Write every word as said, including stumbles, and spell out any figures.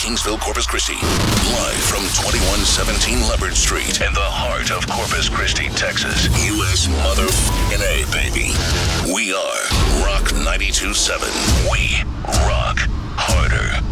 Kingsville, Corpus Christi. Live from twenty-one seventeen Leopard Street in the heart of Corpus Christi, Texas. U S mother f***ing A, baby. We are Rock ninety-two point seven. We rock harder.